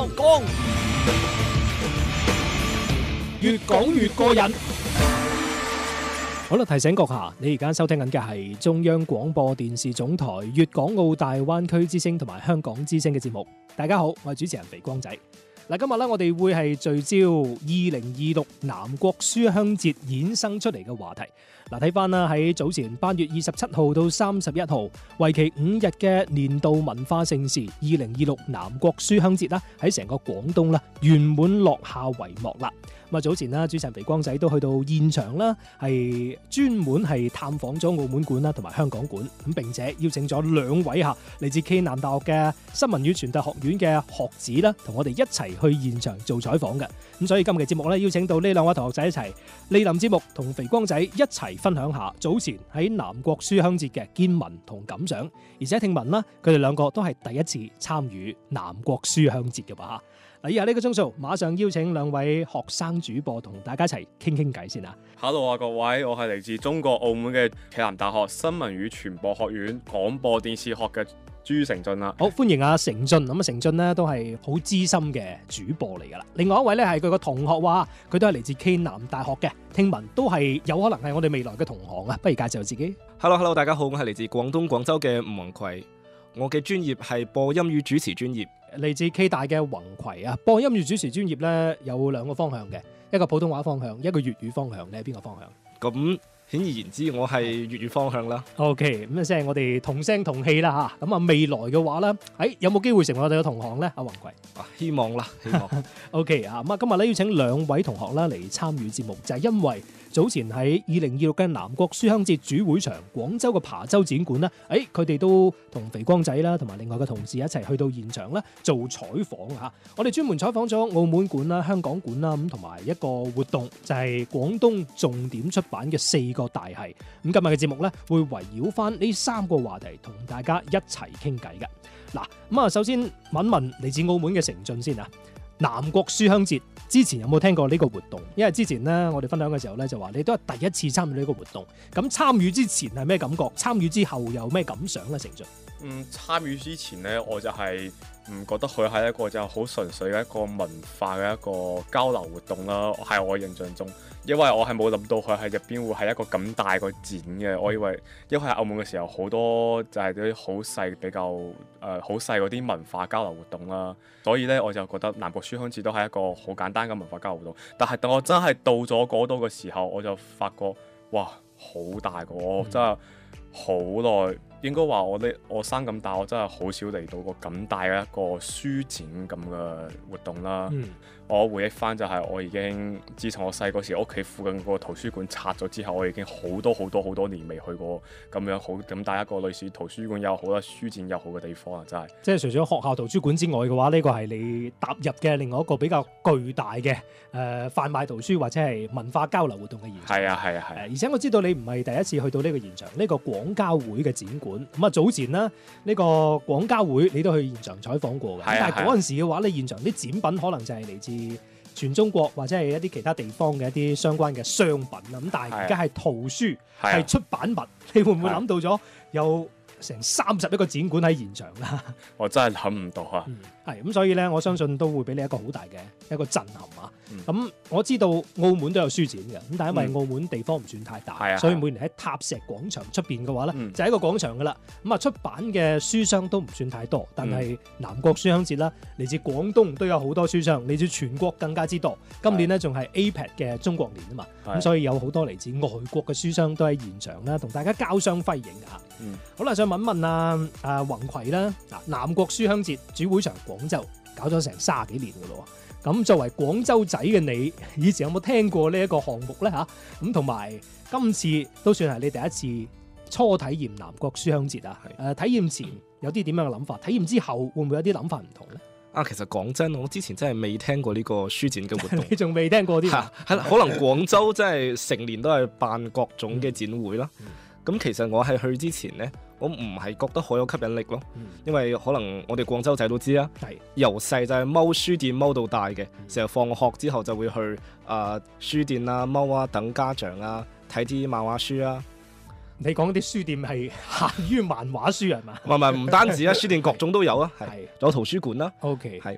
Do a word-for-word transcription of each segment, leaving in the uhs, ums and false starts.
講講，越講越過癮。好啦，提醒閣下，你而家收聽緊嘅係中央廣播電視總台粵港澳大灣區之聲同埋香港之聲嘅節目。大家好，我係主持人肥光仔。嗱，今日咧我哋會係聚焦二零二六南國書香節衍生出嚟嘅話題。嗱，睇翻啦，喺早前八月二十七號到三十一號，為期五日嘅年度文化盛事二零二六南國書香節啦，喺成個廣東啦圓滿落下帷幕啦。咁啊，早前啦，主持人肥光仔都去到現場啦，係專門係探訪咗澳門館啦同埋香港館，咁並且邀請咗兩位嚇嚟自暨南大學嘅新聞與傳達學院嘅學子啦，同我哋一齊去現場做採訪嘅。咁所以今期節目咧，邀請到呢兩位同學仔一齊蒞臨節目，同肥光仔一齊分享下早前喺南國書香節嘅見聞同感想。而且聽聞啦，佢哋兩個都係第一次參與南國書香節嘅吧。嗱，以下呢個鐘數，馬上邀請兩位學生主播同大家一齊傾傾偈先啊 ！Hello 啊，各位，我係嚟自中國澳門嘅暨南大學新聞與傳播學院廣播電視學嘅朱成俊啦。 好，歡迎啊成俊。咁啊，成俊呢都係好資深嘅主播嚟噶啦。另外一位呢係佢個同學話，佢都係嚟自暨南大學嘅，聽聞都係有可能係我哋未來嘅同行啊。不如介紹自己。 Hello Hello， 大家好，我係嚟自廣東廣州嘅吳宏葵，我嘅專業係播音與主持專業。 嚟自暨大嘅宏葵啊，播音與主持專業咧有兩個方向嘅，一個普通話方向，一個粵語方向。你係邊個方向？ 咁顯而言之，我係粵語方向啦。 OK，咁即係我哋同聲同氣啦嚇。咁啊，未來嘅話咧，誒有冇機會成為我哋嘅同行咧？阿宏葵， 啊，希望啦，希望。 OK 啊，咁啊，今日咧要請兩位同學啦嚟參與節目，就係因為早前喺二零二六嘅南國書香節主會場廣州嘅琶洲展館咧，誒佢哋都同肥光仔啦，同埋另外嘅同事一齊去到現場咧做採訪嚇。我哋專門採訪咗澳門館啦、香港館啦，咁同埋一個活動就係廣東重點出版嘅四個大系。咁今日嘅節目咧會圍繞翻呢三個話題同大家一齊傾偈嘅。嗱，咁啊，首先問問嚟自澳門嘅成俊先啊。南國書香節之前有冇聽過呢個活動？因為之前咧我哋分享嘅時候咧就話你都係第一次參與呢個活動。咁參與之前係咩感覺？參與之後有咩感想咧？成俊？ 嗯，參與之前咧我就係唔覺得佢係一個就好純粹嘅一個文化嘅一個交流活動啦。喺我印象中，因為我係冇諗到佢喺入邊會係一個咁大個展嘅。我以為因為喺澳門嘅時候好多就係啲好細比較誒好細嗰啲文化交流活動啦，所以咧我就覺得南國書香節都係一個好簡單嘅文化交流活動。但係當我真係到咗嗰度嘅時候，我就發覺哇，好大個，我真係好耐。應該話我呢，我生咁大，我真係好少嚟到過咁大嘅一個書展咁嘅活動啦。嗯、我回憶翻就係我已經，自從我細個時屋企附近個圖書館拆咗之後，我已經好多好多好多年未去過咁樣好咁大一個類似圖書館又好啦、書展又好嘅地方啊！真係。即係除咗學校圖書館之外嘅話，呢、呢個係你踏入嘅另外一個比較巨大嘅誒、呃、販賣圖書或者係文化交流活動嘅現場。 係啊係啊係、啊。 而且我知道你唔係第一次去到呢個現場，呢、呢個廣交會嘅展館。咁啊，早前啦，呢個廣交會你都去現場採訪過嘅，啊、但係嗰陣時嘅話咧，現場啲展品可能就係嚟自全中國或者係一啲其他地方嘅一啲相關嘅商品啦。咁但係而家係圖書，係、啊、出版物，你會唔會諗到咗有成三十一個展館喺現場啦？ 我真係諗唔到啊！ 係咁、嗯，所以咧，我相信都會俾你一個好大嘅一個震撼啊！咁、嗯、我知道澳門都有書展嘅，咁但係因為澳門地方唔算太大，嗯、所以每年喺塔石廣場出邊嘅話咧，嗯、就係一個廣場噶啦。咁啊，出版嘅書商都唔算太多，但係南國書香節啦，嚟自廣東都有好多書商，嚟自全國更加之多。今年咧仲係 A P E C 嘅中國年啊嘛，咁、嗯、所以有好多嚟自外國嘅書商都喺現場啦，同大家交相輝映啊！嗯、好啦，想問問啊啊宏葵啦，嗱，南國書香節主會場廣州搞咗成卅幾年噶咯。咁作為廣州仔嘅你，以前有冇聽過呢一個項目咧嚇？咁同埋今次都算係你第一次初體驗南國書香節啊。誒、呃，體驗前有啲點樣嘅諗法？體驗之後會唔會有啲諗法唔同咧？ 啊，其實講真，我之前真係未聽過呢個書展嘅活動。 你仲未聽過啲？係啦，可能廣州真係成年都係辦各種嘅展會啦。咁、嗯、其實我係去之前咧，我唔係覺得好有吸引力咯，嗯、因為可能我哋廣州仔都知啦，由細就係踎書店踎到大嘅，成日、嗯、放學之後就會去啊、呃、書店啊踎啊等家長啊睇啲漫畫書啊。 你講啲書店係限於漫畫書係嘛？ 唔係唔單止啊，書店各種都有啊，係有圖書館啦。 OK， 係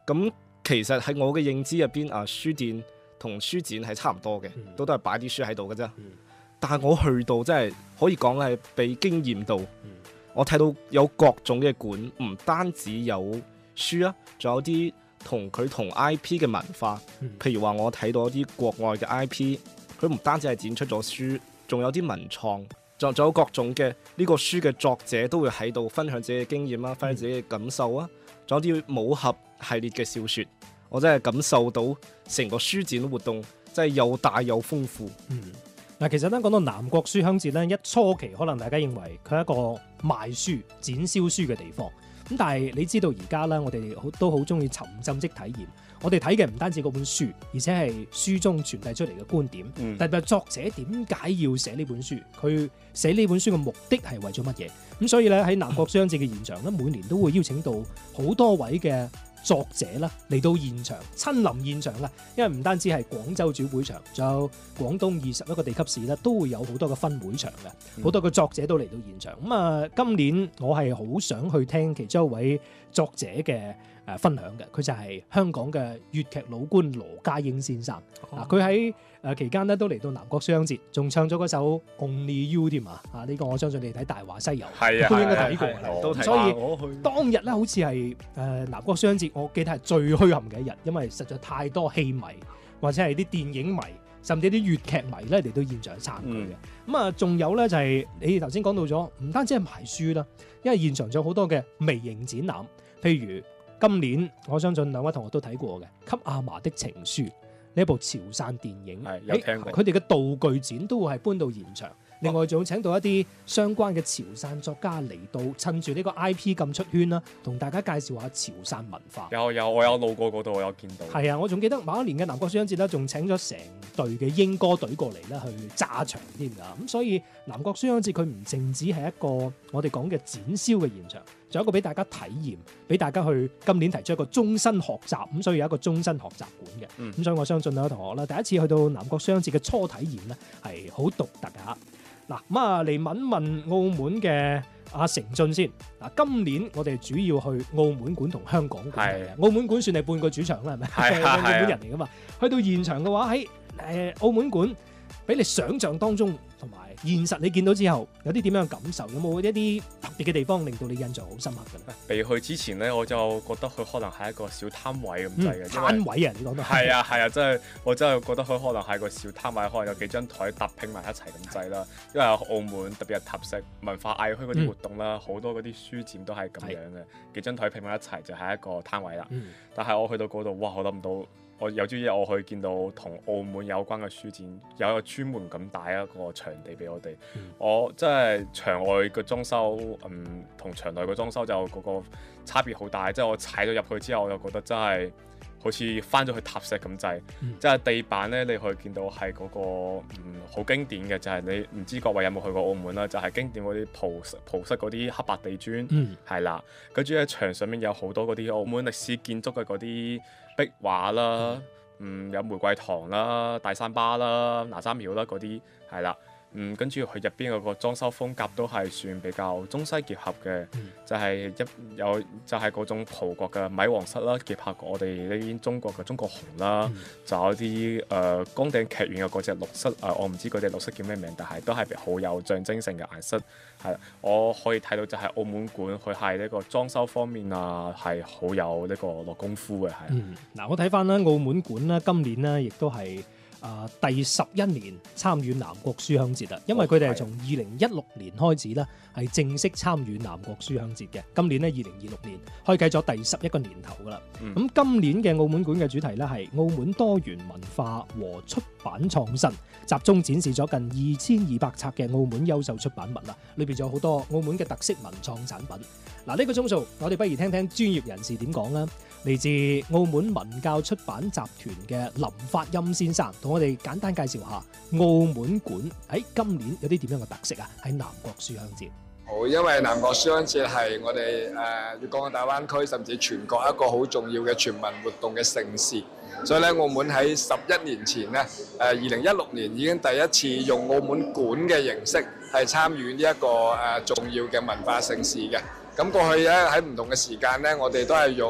咁其實喺我嘅認知入邊啊，書店同書展係差唔多嘅， 嗯都都係擺啲書喺度嘅啫。 嗯但係我去到真係可以講係被驚豔到， 嗯我睇到有各種嘅館，唔單止有書啊，仲有啲同佢同 I P 嘅文化。 嗯譬如話我睇到一啲國外嘅 I P，佢唔單止係展出咗書，仲有啲文創，仲仲有各種嘅呢個書嘅作者都會喺度分享自己嘅經驗啦，分享自己嘅感受啊，仲有啲武俠系列嘅小説，我真係感受到成個書展活動真係又大又豐富。 嗯，嗱，其實咧講到南國書香節咧，一初期可能大家認為佢係一個賣書、展銷書嘅地方，咁但係你知道而家咧，我哋好都好中意沉浸式體驗。我哋睇嘅唔單止嗰本書，而且係書中傳遞出嚟嘅觀點。 嗯特別係作者點解要寫呢本書？佢寫呢本書嘅目的係為咗乜嘢？咁所以咧喺南國書香節嘅現場咧，每年都會邀請到好多位嘅作者啦嚟到現場，親臨現場啦。因為唔單止係廣州主會場，仲有廣東二十一個地級市咧，都會有好多嘅分會場嘅，好多嘅作者都嚟到現場。咁啊，今年我係好想去聽其中一位作者嘅誒分享嘅，佢就係香港嘅粵劇老倌羅家英先生。嗱，佢喺誒期間咧都嚟到南國書香節，仲唱咗嗰首 Only You 添啊！啊，呢個我相信你哋睇《大話西遊》 係啊， 都應該睇過係啊啦。 都睇所以我去當日咧好似係誒南國書香節，我記得係最墟冚嘅一日，因為實在太多戲迷或者係啲電影迷，甚至啲粵劇迷咧嚟到現場參與嘅。咁啊、嗯，仲有咧就係、是、你頭先講到咗，唔單止係賣書啦，因為現場仲有好多嘅微型展覽，譬如今年我相信兩位同學都睇過嘅《給阿嫲的情書》呢一部潮汕電影， 係有聽過。 佢哋嘅道具展都會係搬到現場。另外仲請到一啲相關嘅潮汕作家嚟到，趁住呢個 I P 咁出圈啦，同大家介紹下潮汕文化。 有有，我有路過嗰度，我有見到。 係啊，我仲記得某一年嘅南國書香節咧，仲請咗成隊嘅英歌隊過嚟咧去炸場添㗎。咁所以南國書香節佢唔淨止係一個我哋講嘅展銷嘅現場，仲有一個俾大家體驗，俾大家去今年提出一個終身學習。咁所以有一個終身學習館嘅。咁、 嗯、 所以我相信兩位同學啦，第一次去到南國書香節嘅初體驗咧係好獨特㗎。嗱，咁啊嚟問問澳門嘅阿成俊先。嗱，今年我哋主要去澳門館同香港館嘅。澳門館算係半個主場啦，係咪？ 係澳門人嚟噶嘛。去到現場嘅話，喺誒澳門館，俾你想象當中同埋現實你見到之後，有啲點樣嘅感受？有冇一啲特別嘅地方令到你印象好深刻嘅咧？ 未去之前咧，我就覺得佢可能係一個小攤位咁滯嘅。 攤位啊，你講到係啊係啊，真係我真係覺得佢可能係個小攤位，可能有幾張台搭拼埋一齊咁滯啦。因為澳門特別係塔石文化藝墟嗰啲活動啦，好、嗯、多嗰啲書展都係咁樣嘅，幾張台拼埋一齊就係一個攤位啦。嗯、但係我去到嗰度，哇！我諗唔到。我有朝一日我去見到同澳門有關嘅書展，有一個專門咁大一個場地俾我哋。嗯、我真係場外嘅裝修，嗯，同場內嘅裝修就嗰個差別好大。即係我踩咗入去之後，我就覺得真係好似翻咗去塔石咁滯。嗯、即係地板咧，你可以見到係嗰、嗰個嗯好經典嘅，就係、係、你唔知各位有冇去過澳門啦？就係、係、經典嗰啲葡葡式嗰啲黑白地磚，係、嗯、啦。跟住喺牆上面有好多嗰啲澳門歷史建築嘅嗰啲壁畫啦，嗯，有玫瑰堂啦、大三巴啦、哪吒廟啦嗰啲，係啦，嗯，跟住佢入邊嗰個裝修風格都係算比較中西結合嘅，嗯、就係一有就係嗰種葡國嘅米皇室啦，結合我哋呢邊中國嘅中國紅啦，嗯、就有啲誒崗頂劇院嘅嗰隻綠色，誒、呃、我唔知嗰隻綠色叫咩名，但係都係好有象徵性嘅顏色。係，我可以睇到就係澳門館，佢係呢個裝修方面啊，係好有呢個落功夫嘅，係。嗯，嗱，我睇翻啦，澳門館啦，今年呢亦都係啊、呃、第十一年參與南國書香節啦，因為佢哋係從二零一六年開始咧，係正式參與南國書香節嘅。今年呢，二零二六年開啟咗第十一個年頭噶啦。咁、嗯、今年嘅澳門館嘅主題咧係澳門多元文化和出版創新，集中展示咗近二千二百冊嘅澳門優秀出版物啦，裏邊仲有好多澳門嘅特色文創產品。嗱、啊，呢、這個鐘數我哋不如聽聽專業人士點講啦。嚟自澳門文教出版集團嘅林發音先生，同我哋簡單介紹下澳門館喺今年有啲點樣嘅特色啊？喺南國書香節。 好，因為南國書香節係我哋誒粵港澳大灣區甚至全國一個好重要嘅全民活動嘅盛事，所以咧澳門喺十一年前咧，誒二零一六年已經第一次用澳門館嘅形式係參與呢一個誒重要嘅文化盛事嘅。咁過去咧喺唔同嘅時間咧，我哋都係用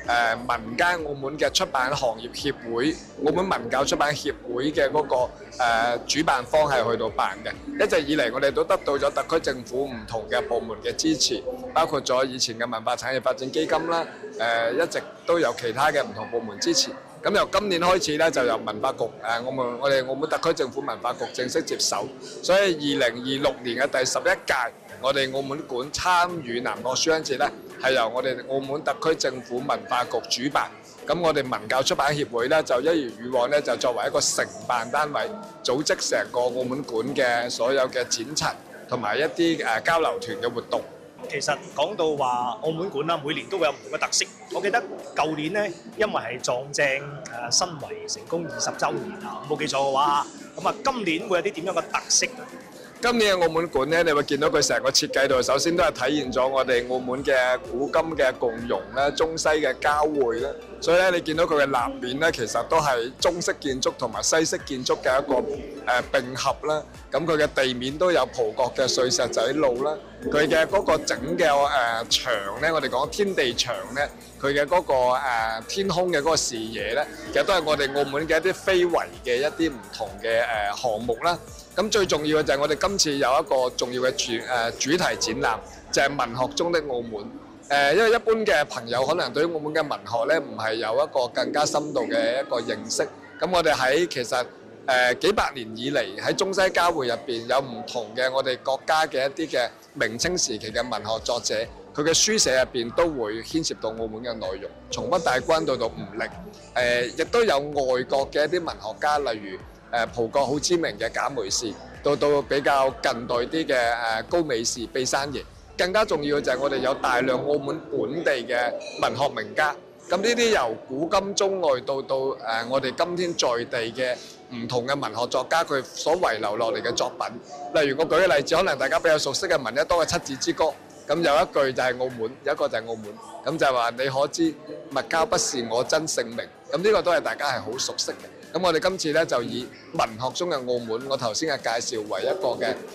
誒民間澳門嘅出版行業協會、澳門文教出版協會嘅嗰個誒主辦方係去到辦嘅。一直以嚟我哋都得到咗特區政府唔同嘅部門嘅支持，包括咗以前嘅文化產業發展基金啦，誒一直都有其他嘅唔同部門支持。咁由今年開始咧，就由文化局誒我們我哋澳門特區政府文化局正式接手，所以二零二六年嘅第十一屆我哋澳門館參與南國書香節咧，係由我哋澳門特區政府文化局主辦。咁我哋文教出版協會咧，就一如以往咧，就作為一個承辦單位，組織成個澳門館嘅所有嘅展陳同埋一啲誒交流團嘅活動。 其實講到話澳門館啦，每年都會有唔同嘅特色。我記得舊年呢，因為係撞正誒申遺成功二十週年啊，冇記錯嘅話，咁啊今年會有啲點樣嘅特色？ 今年嘅澳門館咧，你會見到佢成個設計度，首先都係體現咗我哋澳門嘅古今嘅共融啦、中西嘅交匯啦。所以咧，你見到佢嘅立面咧，其實都係中式建築同埋西式建築嘅一個誒並合啦。咁佢嘅地面都有葡國嘅碎石仔路啦。佢嘅嗰個整嘅誒牆咧，我哋講天地牆咧，佢嘅嗰個誒天空嘅嗰個視野咧，其實都係我哋澳門嘅一啲非遺嘅一啲唔同嘅誒項目啦。咁最重要嘅就係我哋今次有一個重要嘅主誒主題展覽，就係文學中的澳門。誒，因為一般嘅朋友可能對於澳門嘅文學咧，唔係有一個更加深度嘅一個認識。咁我哋喺其實誒幾百年以嚟喺中西交匯入邊，有唔同嘅我哋國家嘅一啲嘅明清時期嘅文學作者，佢嘅書寫入邊都會牽涉到澳門嘅內容，從北大關到到吳力。誒，亦都有外國嘅一啲文學家，例如誒葡國好知名嘅賈梅士，到到比較近代啲嘅誒高美士、畢山爺。更加重要嘅就係我哋有大量澳門本地嘅文學名家。咁呢啲由古今中外到到誒我哋今天在地嘅唔同嘅文學作家，佢所遺留落嚟嘅作品。例如我舉個例子，可能大家比較熟悉嘅聞得多嘅《七字之歌》，咁有一句就係澳門，有一個就係澳門，咁就係話你可知物交不是我真姓名。咁呢個都係大家係好熟悉嘅。咁我哋今次咧就以文學中嘅澳門，我頭先嘅介紹為一個嘅